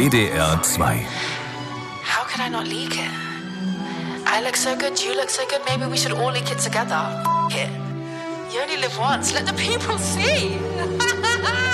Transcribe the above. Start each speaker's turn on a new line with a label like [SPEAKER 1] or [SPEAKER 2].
[SPEAKER 1] WDR 2.
[SPEAKER 2] How could I not leak it? I look so good, you look so good, maybe we should all leak it together. It. You only live once, let the people see.